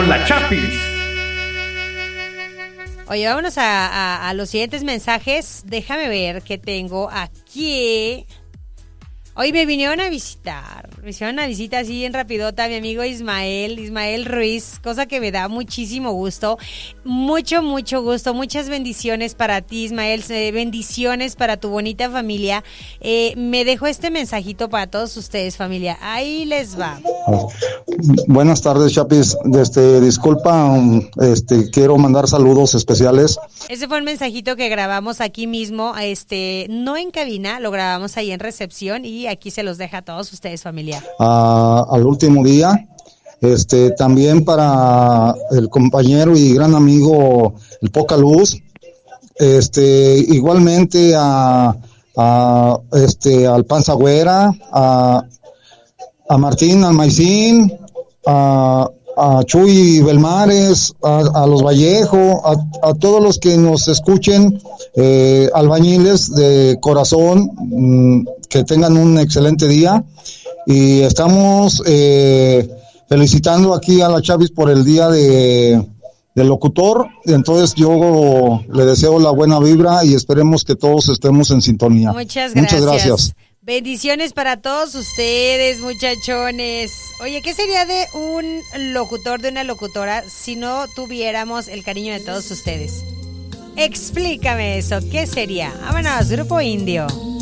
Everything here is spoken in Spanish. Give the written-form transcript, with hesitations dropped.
la Chapis. Oye, vámonos a los siguientes mensajes. Déjame ver qué tengo aquí. Hoy me vinieron a visitar. Me hicieron una visita así bien rapidota mi amigo Ismael Ruiz, cosa que me da muchísimo gusto. Mucho gusto. Muchas bendiciones para ti, Ismael. Bendiciones para tu bonita familia. Me dejó este mensajito para todos ustedes, familia. Ahí les va. Buenas tardes, Chapis. Disculpa, quiero mandar saludos especiales. Ese fue un mensajito que grabamos aquí mismo, no en cabina, lo grabamos ahí en recepción y aquí se los deja a todos ustedes, familia. Al último día, también para el compañero y gran amigo el Poca Luz, igualmente al Panza Güera, a Martín Almaicín, a Chuy Belmares, a los Vallejo, a todos los que nos escuchen, albañiles de corazón, que tengan un excelente día. Y estamos felicitando aquí a la Chapis por el día del locutor. Entonces yo le deseo la buena vibra y esperemos que todos estemos en sintonía. Muchas gracias. Muchas gracias. Bendiciones para todos ustedes, muchachones. Oye, ¿qué sería de un locutor, de una locutora, si no tuviéramos el cariño de todos ustedes? Explícame eso, ¿qué sería? Vámonos, Grupo Indio.